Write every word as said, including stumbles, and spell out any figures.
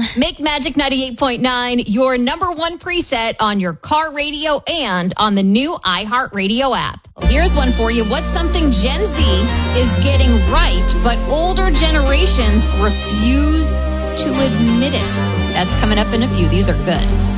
Make Magic ninety-eight point nine your number one preset on your car radio and on the new iHeartRadio app. Here's one for you. What's something Gen Z is getting right, but older generations refuse to admit it? That's coming up in a few. These are good.